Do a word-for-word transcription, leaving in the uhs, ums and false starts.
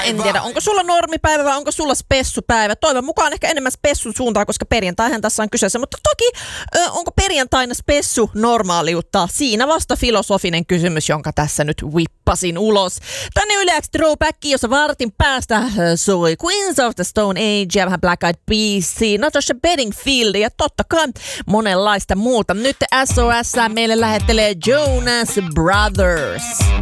en tiedä, onko sulla normipäivä vai onko sulla spessupäivä. Toivon mukaan ehkä enemmän spessun suuntaan, koska perjantaihan tässä on kyseessä. Mutta toki, ö, onko perjantaina spessu normaaliutta? Siinä vasta filosofinen kysymys, jonka tässä nyt whippasin ulos. Tänne yleäksi throwbacki, jossa vartin päästä soi Queens of the Stone Age ja vähän Black Eyed Peas, Natasha Bedingfield ja totta kai monenlaista muuta. Nyt S O S meille lähettelee Jonas Brothers.